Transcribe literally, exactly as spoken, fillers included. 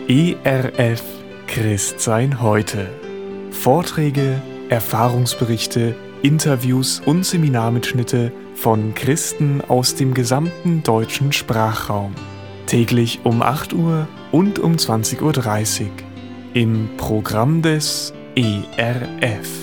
E R F Christsein heute. Vorträge, Erfahrungsberichte, Interviews und Seminarmitschnitte von Christen aus dem gesamten deutschen Sprachraum. Täglich um acht Uhr und um zwanzig Uhr dreißig im Programm des E R F.